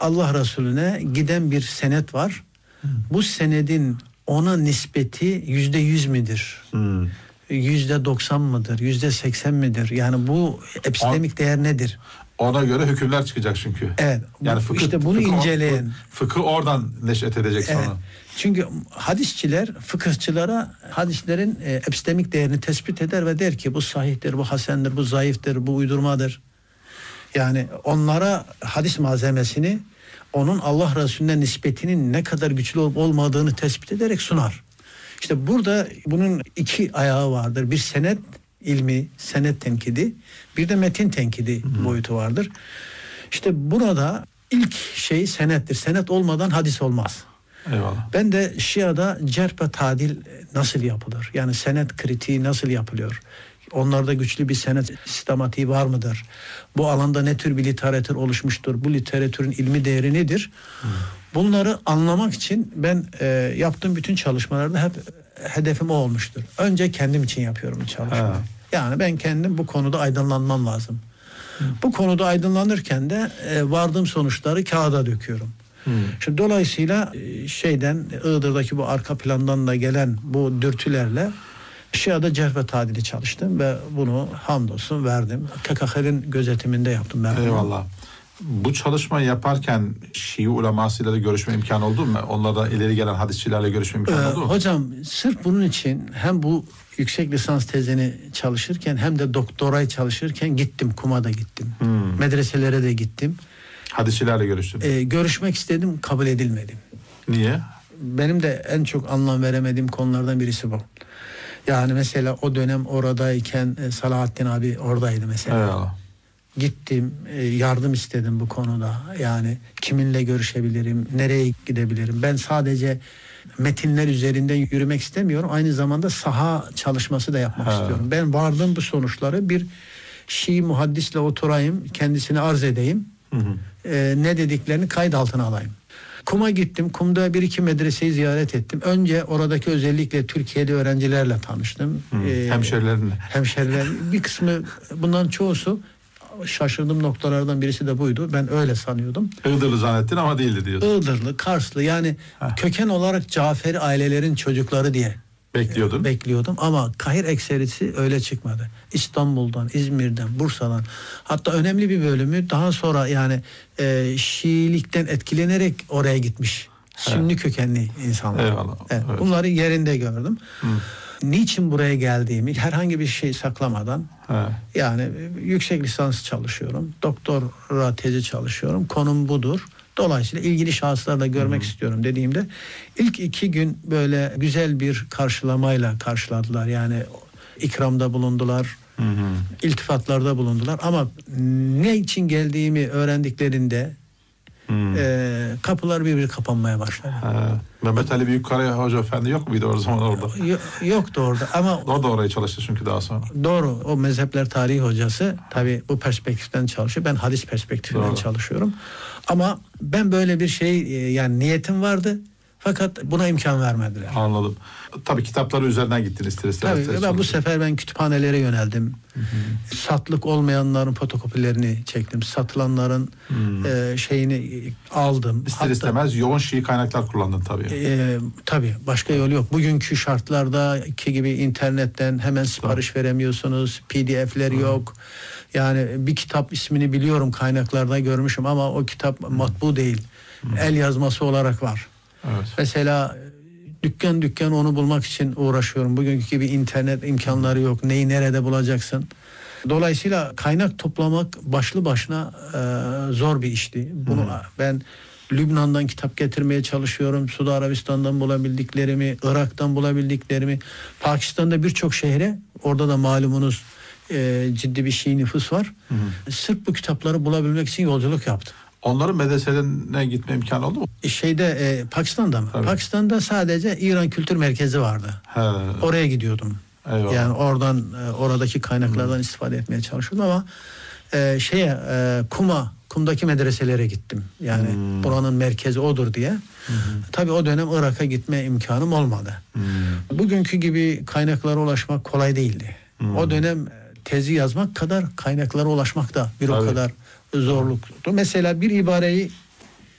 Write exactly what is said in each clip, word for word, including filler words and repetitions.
Allah Resulüne giden bir senet var. Hmm. Bu senedin ona nispeti yüzde yüz midir? Hmm. Yüzde doksan mıdır? Yüzde seksen midir? Yani bu epistemik On, değer nedir? Ona göre hükümler çıkacak çünkü. Evet. Yani fıkıh, işte bunu fıkıh, inceleyen. Fıkıh oradan neşet edecek sonra. Evet. Çünkü hadisçiler, fıkıhçılara hadislerin e, epistemik değerini tespit eder ve der ki bu sahihtir, bu hasendir, bu zayıftır, bu uydurmadır. Yani onlara hadis malzemesini, onun Allah Resulüne nispetinin ne kadar güçlü olup olmadığını tespit ederek sunar. İşte burada bunun iki ayağı vardır. Bir senet ilmi, senet tenkidi, bir de metin tenkidi Hı-hı. boyutu vardır. İşte burada ilk şey senettir. Senet olmadan hadis olmaz. Eyvallah. Ben de Şia'da cerh ve tadil nasıl yapılır? Yani senet kritiği nasıl yapılıyor? Onlarda güçlü bir senet sistematiği var mıdır? Bu alanda ne tür bir literatür oluşmuştur? Bu literatürün ilmi değeri nedir? Hmm. Bunları anlamak için ben e, yaptığım bütün çalışmalarda hep hedefim o olmuştur. Önce kendim için yapıyorum bu çalışmayı. Ha. Yani ben kendim bu konuda aydınlanmam lazım. Hmm. Bu konuda aydınlanırken de e, vardığım sonuçları kağıda döküyorum. Hmm. Şimdi dolayısıyla e, şeyden Iğdır'daki bu arka plandan da gelen bu dürtülerle Şia'da cerh ve tadili çalıştım ve bunu hamdolsun verdim. K K H'nin gözetiminde yaptım ben. Eyvallah. Bu çalışmayı yaparken Şii ulemasıyla da görüşme imkanı oldu mu? Onlarla ileri gelen hadisçilerle görüşme imkanı ee, oldu mu? Hocam sırf bunun için hem bu yüksek lisans tezini çalışırken hem de doktorayı çalışırken gittim. Kuma'da gittim. Hmm. Medreselere de gittim. Hadisçilerle görüştün. Ee, görüşmek istedim, kabul edilmedim. Niye? Benim de en çok anlam veremediğim konulardan birisi bu. Yani mesela o dönem oradayken e, Salahattin abi oradaydı mesela. Eyvallah. Gittim, e, yardım istedim bu konuda. Yani kiminle görüşebilirim, nereye gidebilirim? Ben sadece metinler üzerinden yürümek istemiyorum. Aynı zamanda saha çalışması da yapmak ha. istiyorum. Ben vardım bu sonuçları bir Şii muhaddisle oturayım, kendisine arz edeyim. Hı hı. E, ne dediklerini kayıt altına alayım. Kum'a gittim. Kum'da bir iki medreseyi ziyaret ettim. Önce oradaki özellikle Türkiye'de öğrencilerle tanıştım. Hmm, ee, hemşerilerle. Hemşeriler. Bir kısmı, bunların çoğusu, şaşırdığım noktalardan birisi de buydu. Ben öyle sanıyordum. Iğdırlı zannettin ama değildi diyorsun. Iğdırlı, Karslı, yani Heh. köken olarak Caferi ailelerin çocukları diye bekliyordun. Bekliyordum ama Kahir ekserisi öyle çıkmadı. İstanbul'dan, İzmir'den, Bursa'dan, hatta önemli bir bölümü daha sonra yani e, Şiilikten etkilenerek oraya gitmiş. Sünni evet. kökenli insanlar. Eyvallah. Evet, evet. Bunları yerinde gördüm. Hı. Niçin buraya geldiğimi herhangi bir şey saklamadan He. yani yüksek lisans çalışıyorum. Doktora tezi çalışıyorum. Konum budur. Dolayısıyla ilgili şahıslarla görmek Hı-hı. istiyorum dediğimde ilk iki gün böyle güzel bir karşılamayla karşıladılar. Yani ikramda bulundular, Hı-hı. iltifatlarda bulundular. Ama ne için geldiğimi öğrendiklerinde e, kapılar bir bir kapanmaya başladı. Ha. Mehmet Ali Büyükkaraya Hoca Efendi yok muydu o zaman orada? Yok, yoktu orada ama o da oraya çalıştı çünkü daha sonra. Doğru, o mezhepler tarihi hocası tabii bu perspektiften çalışıyor. Ben hadis perspektifinden doğru. çalışıyorum. Ama ben böyle bir şey yani niyetim vardı. Fakat buna imkan vermediler. Anladım. Tabii kitapları üzerinden gittin ister istemez. Tabii ben bu sefer ben kütüphanelere yöneldim. Hı hı. Satlık olmayanların fotokopilerini çektim. Satılanların e, şeyini aldım. İster Hatta, istemez yoğun Şii kaynaklar kullandın tabii. E, tabii başka yol yok. Bugünkü şartlardaki gibi internetten hemen sipariş tabii. veremiyorsunuz. P D F'ler hı. yok. Yani bir kitap ismini biliyorum, kaynaklarda görmüşüm ama o kitap hı. matbu değil. Hı. El yazması olarak var. Evet. Mesela dükkan dükkan onu bulmak için uğraşıyorum. Bugünkü gibi internet imkanları yok. Neyi nerede bulacaksın? Dolayısıyla kaynak toplamak başlı başına e, zor bir işti. Bunu hmm. ben Lübnan'dan kitap getirmeye çalışıyorum. Suudi Arabistan'dan bulabildiklerimi, Irak'tan bulabildiklerimi, Pakistan'da birçok şehre, orada da malumunuz e, ciddi bir Şii nüfus var. Hmm. Sırf bu kitapları bulabilmek için yolculuk yaptım. Onların medreselerine gitme imkanı oldu mu? Şeyde e, Pakistan'da mı? Tabii. Pakistan'da sadece İran Kültür Merkezi vardı. He. Oraya gidiyordum. Eyvallah. Yani oradan e, oradaki kaynaklardan hmm. istifade etmeye çalışıyordum ama e, şeye e, Kum'a, Kum'daki medreselere gittim. Yani hmm. buranın merkezi odur diye. Hmm. Tabii o dönem Irak'a gitme imkanım olmadı. Hmm. Bugünkü gibi kaynaklara ulaşmak kolay değildi. Hmm. O dönem tezi yazmak kadar kaynaklara ulaşmak da bir Tabii. o kadar zorluktu. Mesela bir ibareyi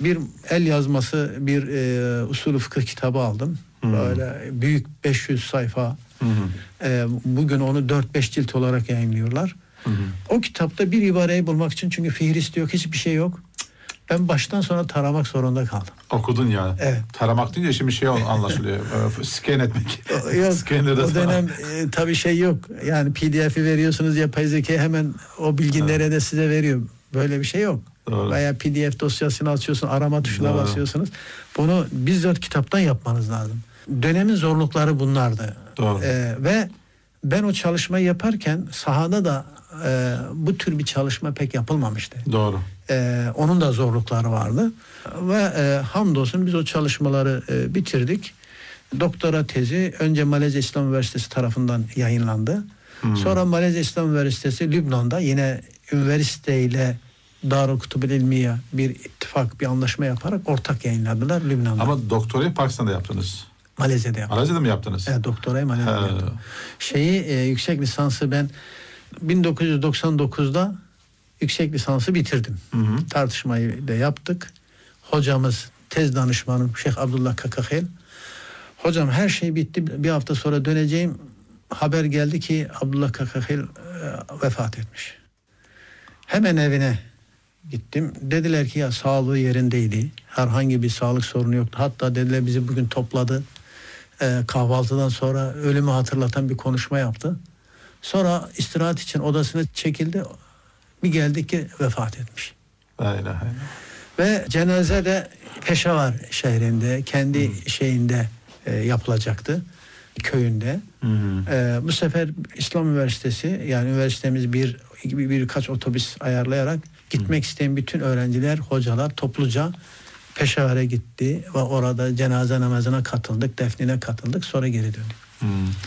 Bir el yazması bir e, usulü fıkıh kitabı aldım. Hı. Böyle büyük beş yüz sayfa. Hı hı. E, bugün onu dört beş cilt olarak yayınlıyorlar. Hı hı. O kitapta bir ibareyi bulmak için, çünkü fihrist yok, hiçbir şey yok. Ben baştan sona taramak zorunda kaldım. Okudun ya. Evet. Taramak deyince şimdi şey anlaşılıyor. Scan etmek. Yok. O dönem e, tabii şey yok. Yani P D F'i veriyorsunuz, yapay zeka hemen o bilgileri evet. de size veriyor. Böyle bir şey yok. Doğru. Veya P D F dosyasını açıyorsun, arama tuşuna Doğru. basıyorsunuz. Bunu bizzat kitaptan yapmanız lazım. Dönemin zorlukları bunlardı. Doğru. Ee, ve ben o çalışmayı yaparken sahada da e, bu tür bir çalışma pek yapılmamıştı. Doğru. Ee, onun da zorlukları vardı. Ve e, hamdolsun biz o çalışmaları e, bitirdik. Doktora tezi önce Malezya İslam Üniversitesi tarafından yayınlandı. Hmm. Sonra Malezya İslam Üniversitesi Lübnan'da yine üniversiteyle Darül Kutubul İlmiye bir ittifak, bir anlaşma yaparak ortak yayınladılar Lübnan'da. Ama doktorayı Pakistan'da yaptınız. Malezya'da yaptım. Malezya'da mı yaptınız? Evet, doktorayı Malezya'da He. yaptım. Şeyi e, yüksek lisansı ben bin dokuz yüz doksan dokuzda yüksek lisansı bitirdim. Hı hı. Tartışmayı da yaptık. Hocamız, tez danışmanım Şeyh Abdullah Kakahel. Hocam her şey bitti. Bir hafta sonra döneceğim. Haber geldi ki Abdullah Kakahel e, vefat etmiş. Hemen evine gittim. Dediler ki ya sağlığı yerindeydi. Herhangi bir sağlık sorunu yoktu. Hatta dediler bizi bugün topladı. E, kahvaltıdan sonra ölümü hatırlatan bir konuşma yaptı. Sonra istirahat için odasına çekildi. Bir geldik ki vefat etmiş. Aynen, aynen. Ve cenaze de Peşavar şehrinde, kendi hmm. şeyinde e, yapılacaktı. Köyünde. Hmm. E, bu sefer İslam Üniversitesi, yani üniversitemiz bir, bir birkaç otobüs ayarlayarak gitmek hmm. isteyen bütün öğrenciler, hocalar topluca Peşavar'a gitti ve orada cenaze namazına katıldık, defnine katıldık, sonra geri döndük. Hmm.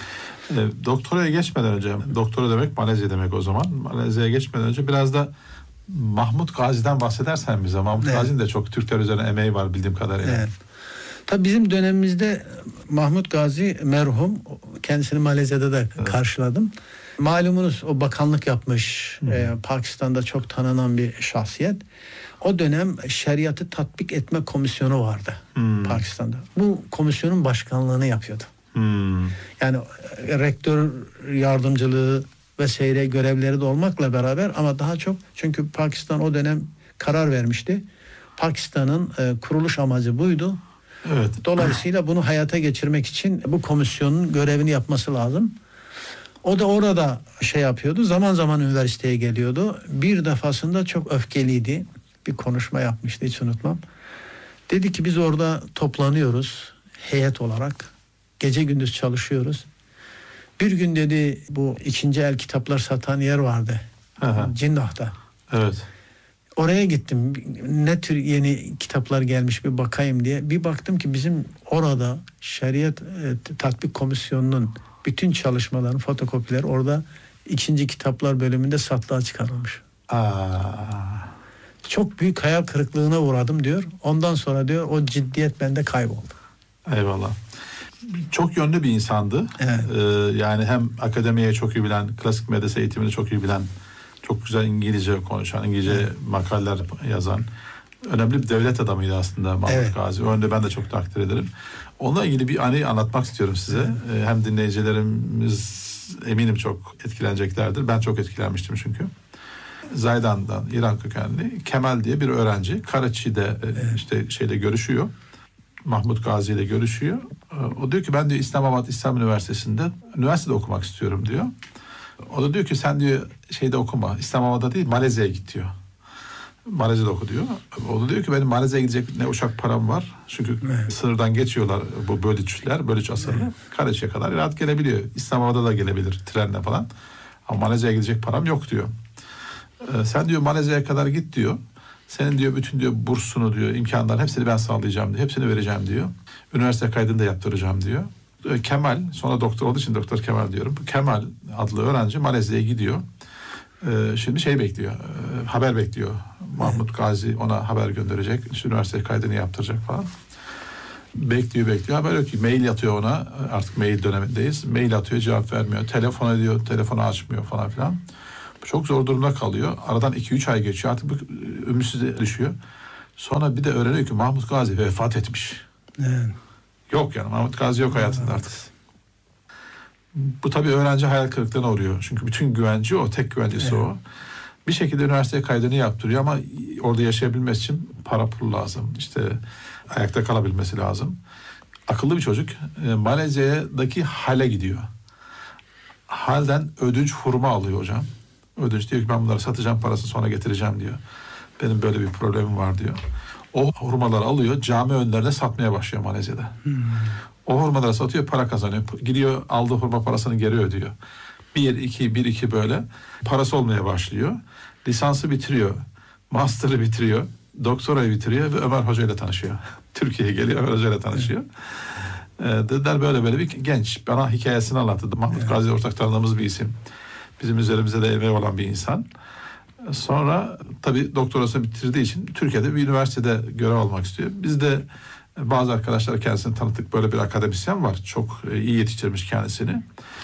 E, doktoraya geçmeden önce, doktora demek Malezya demek o zaman. Malezya'ya geçmeden önce biraz da Mahmut Gazi'den bahsedersen bize. Mahmut evet. Gazi'nin de çok Türkler üzerine emeği var bildiğim kadarıyla. Evet. Tabii bizim dönemimizde Mahmut Gazi merhum, kendisini Malezya'da da evet. karşıladım. Malumunuz o bakanlık yapmış, hmm. e, Pakistan'da çok tanınan bir şahsiyet. O dönem şeriatı tatbik etme komisyonu vardı hmm. Pakistan'da. Bu komisyonun başkanlığını yapıyordu. Hmm. Yani rektör yardımcılığı vesaire görevleri de olmakla beraber, ama daha çok çünkü Pakistan o dönem karar vermişti. Pakistan'ın e, kuruluş amacı buydu. Evet. Dolayısıyla bunu hayata geçirmek için bu komisyonun görevini yapması lazım. O da orada şey yapıyordu. Zaman zaman üniversiteye geliyordu. Bir defasında çok öfkeliydi. Bir konuşma yapmıştı, hiç unutmam. Dedi ki biz orada toplanıyoruz heyet olarak. Gece gündüz çalışıyoruz. Bir gün dedi bu ikinci el kitaplar satan yer vardı. Aha. Cinnah'ta. Evet. Oraya gittim. Ne tür yeni kitaplar gelmiş bir bakayım diye. Bir baktım ki bizim orada Şeriat e, Tatbik Komisyonu'nun bütün çalışmaların fotokopileri orada ikinci kitaplar bölümünde satlığa çıkarılmış. Aa. Çok büyük hayal kırıklığına uğradım diyor. Ondan sonra diyor o ciddiyet bende kayboldu. Eyvallah. Çok yönlü bir insandı. Evet. Ee, yani hem akademiye çok iyi bilen, klasik medrese eğitimini çok iyi bilen, çok güzel İngilizce konuşan, İngilizce evet. makaleler yazan, önemli bir devlet adamıydı aslında Mahmut evet. Gazi. O yönde ben de çok takdir ederim. Onunla ilgili bir anıyı anlatmak istiyorum size. Evet. Ee, hem dinleyicilerimiz eminim çok etkileneceklerdir. Ben çok etkilenmiştim çünkü. Zaydan'dan, İran kökenli Kemal diye bir öğrenci Karaçi'de evet. işte şeyle görüşüyor. Mahmut Gazi ile görüşüyor. O diyor ki ben diyor İslamabad İslam Üniversitesi'nde üniversitede okumak istiyorum diyor. O da diyor ki sen diyor şeyde okuma, İslamabad'da değil Malezya'ya git diyor. Malezya'da oku diyor. O da diyor ki benim Malezya'ya gidecek ne uçak param var. Çünkü evet. sınırdan geçiyorlar bu Bölüçler, Bölüç asırlı. Evet. Karaçi'ye kadar rahat gelebiliyor. İslamabad'a da gelebilir trenle falan. Ama Malezya'ya gidecek param yok diyor. Ee, sen diyor Malezya'ya kadar git diyor. Senin diyor bütün diyor bursunu diyor, imkanların hepsini ben sağlayacağım diyor. Hepsini vereceğim diyor. Üniversite kaydını da yaptıracağım diyor. Kemal, sonra doktor olduğu için Doktor Kemal diyorum. Kemal adlı öğrenci Malezya'ya gidiyor. Ee, şimdi şey bekliyor, e, haber bekliyor. Mahmut Gazi ona haber gönderecek. İşte üniversite kaydını yaptıracak falan. Bekliyor bekliyor. Haber yok ki mail atıyor ona. Artık mail dönemindeyiz. Mail atıyor, cevap vermiyor. Telefon ediyor, telefonu açmıyor falan filan. Çok zor durumda kalıyor. Aradan iki üç ay geçiyor. Artık ümitsiz düşüyor. Sonra bir de öğreniyor ki Mahmut Gazi vefat etmiş. Evet. Yok yani Mahmut Gazi yok hayatında artık. Bu tabii öğrenci hayal kırıklığına uğruyor. Çünkü bütün güvenci o, tek güvencisi evet. o. Bir şekilde üniversiteye kaydını yaptırıyor ama orada yaşayabilmesi için para pul lazım. İşte ayakta kalabilmesi lazım. Akıllı bir çocuk Malezya'daki Hal'e gidiyor. Hal'den ödünç hurma alıyor hocam. Ödünç diyor ki ben bunları satacağım, parasını sonra getireceğim diyor. Benim böyle bir problemim var diyor. O hurmaları alıyor, cami önlerine satmaya başlıyor Malezya'da. Hmm. O hurmaları satıyor, para kazanıyor. Gidiyor, aldığı hurma parasını geri ödüyor. Bir, iki, bir, iki böyle parası olmaya başlıyor. Lisansı bitiriyor. Master'ı bitiriyor. Doktorayı bitiriyor ve Ömer Hoca ile tanışıyor. Türkiye'ye geliyor, Ömer Hoca ile tanışıyor. Ee, dediler böyle böyle bir genç. Bana hikayesini anlattı. Mahmut evet. Gazi ortak tanıdığımız bir isim. Bizim üzerimize de emeği olan bir insan. Sonra tabii doktorasını bitirdiği için Türkiye'de bir üniversitede görev almak istiyor. Biz de bazı arkadaşlar kendisini tanıttık. Böyle bir akademisyen var. Çok iyi yetiştirmiş kendisini.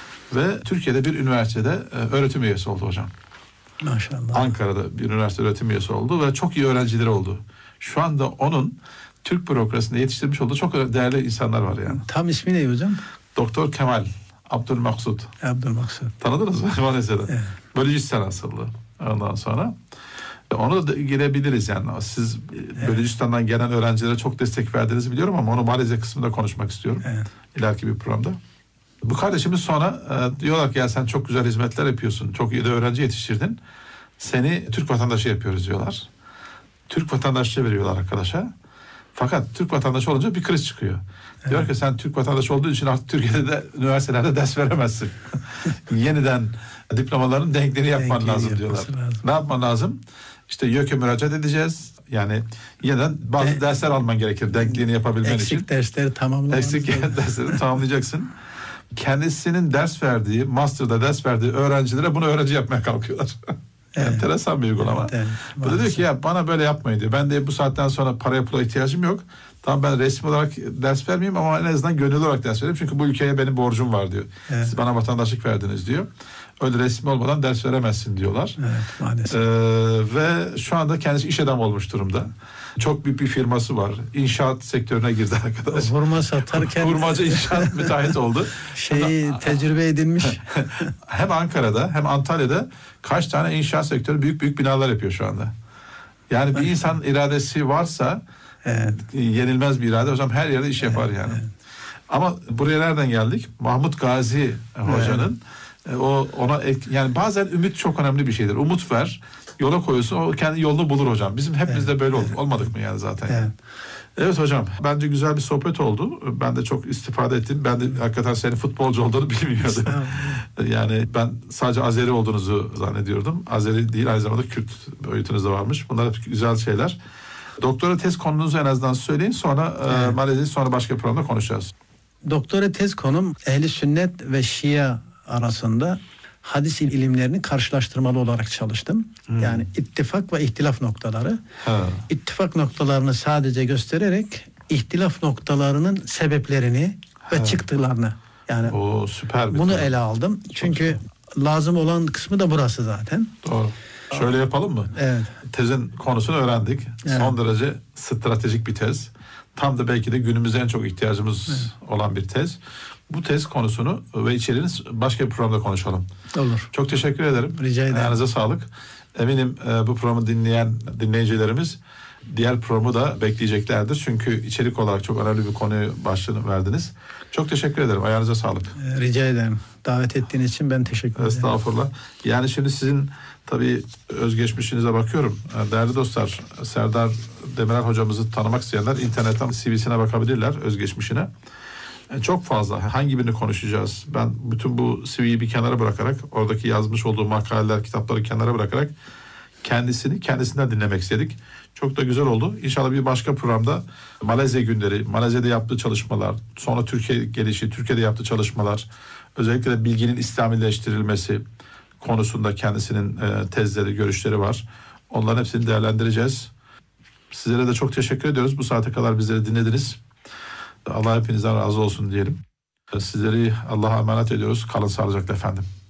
Ve Türkiye'de bir üniversitede öğretim üyesi oldu hocam. Maşallah. Ankara'da bir üniversite öğretim üyesi oldu ve çok iyi öğrencileri oldu. Şu anda onun Türk bürokrasisinde yetiştirmiş olduğu çok değerli insanlar var yani. Tam ismi ne hocam? Doktor Kemal Abdülmaksud. Abdülmaksud. Tanıdınız mı Malezya'da? Evet. Bölücistan asıllı. Ondan sonra onu da girebiliriz yani. Siz evet. Bölücistan'dan gelen öğrencilere çok destek verdiğinizi biliyorum ama onu Malezya kısmında konuşmak istiyorum. Evet. İleriki bir programda. Bu kardeşimiz sonra e, diyorlar ki ya sen çok güzel hizmetler yapıyorsun. Çok iyi de öğrenci yetiştirdin. Seni Türk vatandaşı yapıyoruz diyorlar. Türk vatandaşlığı veriyorlar arkadaşa. Fakat Türk vatandaşı olunca bir kriz çıkıyor. Evet. Diyor ki sen Türk vatandaşı olduğu için artık Türkiye'de de üniversitelerde ders veremezsin. Yeniden diplomaların denkliğini yapman Denkliğini lazım diyorlar. Lazım. Ne yapman lazım? İşte YÖK'e müracaat edeceğiz. Yani yeniden bazı De, dersler alman gerekir denkliğini yapabilmen eksik için. Eksik dersleri tamamlaman Eksik dersleri tamamlayacaksın. Kendisinin ders verdiği, master'da ders verdiği öğrencilere bunu öğrenci yapmaya kalkıyorlar. Evet. Enteresan bir uygulama. Evet, evet. Bu da diyor ki ya bana böyle yapmayın diyor. Ben de bu saatten sonra paraya pula ihtiyacım yok. Tamam ben resmi olarak ders vermeyeyim ama en azından gönüllü olarak ders vereyim. Çünkü bu ülkeye benim borcum var diyor. Evet. Siz bana vatandaşlık verdiniz diyor. Öyle resmi olmadan ders veremezsin diyorlar. Evet, maalesef. Ee, ve şu anda kendisi iş adamı olmuş durumda. Çok büyük bir firması var. İnşaat sektörüne girdi arkadaş. Hurma satarken... Hurmacı inşaat müteahhit oldu. Şeyi tecrübe edinmiş. Hem Ankara'da hem Antalya'da kaç tane inşaat sektörü büyük büyük binalar yapıyor şu anda. Yani bir insan iradesi varsa evet. yenilmez bir irade. O zaman her yerde iş yapar evet, yani. Evet. Ama buraya nereden geldik? Mahmut Gazi hocanın evet. o ona yani bazen ümit çok önemli bir şeydir. Umut ver. Yola koyuyorsun o kendi yolunu bulur hocam. Bizim hepimizde evet, böyle oldu. Evet. Olmadık mı yani zaten? Evet. Yani. Evet hocam. Bence güzel bir sohbet oldu. Ben de çok istifade ettim. Ben de hakikaten senin futbolcu olduğunu bilmiyordum. Yani ben sadece Azeri olduğunuzu zannediyordum. Azeri değil aynı zamanda Kürt boyutunuz da varmış. Bunlar hep güzel şeyler. Doktora tez konunuzu en azından söyleyin. Sonra evet. e, Malezya'yı sonra başka bir programda konuşacağız. Doktora tez konum ehli sünnet ve Şia arasında hadis ilimlerini karşılaştırmalı olarak çalıştım. Hmm. Yani ittifak ve ihtilaf noktaları. Ha. İttifak noktalarını sadece göstererek ihtilaf noktalarının sebeplerini ha. ve çıktılarını yani o süper bir bunu konu. ele aldım. Çok Çünkü güzel. lazım olan kısmı da burası zaten. Doğru. Şöyle yapalım mı? Evet. Tezin konusunu öğrendik. Evet. Son derece stratejik bir tez. Tam da belki de günümüzde en çok ihtiyacımız evet. olan bir tez. Bu tez konusunu ve içeriğini başka bir programda konuşalım. Olur. Çok teşekkür ederim. Rica ederim. Ayağınıza sağlık. Eminim e, bu programı dinleyen dinleyicilerimiz diğer programı da bekleyeceklerdir. Çünkü içerik olarak çok önemli bir konuyu başlığını verdiniz. Çok teşekkür ederim. Ayağınıza sağlık. Rica ederim. Davet ettiğiniz için ben teşekkür ederim. Estağfurullah. Yani şimdi sizin tabii özgeçmişinize bakıyorum. Değerli dostlar, Serdar Demirel hocamızı tanımak isteyenler internetten C V'sine bakabilirler, özgeçmişine. Çok fazla. Hangi birini konuşacağız? Ben bütün bu C V'yi bir kenara bırakarak, oradaki yazmış olduğu makaleler, kitapları kenara bırakarak kendisini kendisinden dinlemek istedik. Çok da güzel oldu. İnşallah bir başka programda Malezya günleri, Malezya'da yaptığı çalışmalar, sonra Türkiye gelişi, Türkiye'de yaptığı çalışmalar, özellikle de bilginin İslamileştirilmesi konusunda kendisinin e, tezleri, görüşleri var. Onların hepsini değerlendireceğiz. Sizlere de çok teşekkür ediyoruz. Bu saate kadar bizleri dinlediniz. Allah hepinizden razı olsun diyelim. Sizleri Allah'a emanet ediyoruz. Kalın sağlıcakla efendim.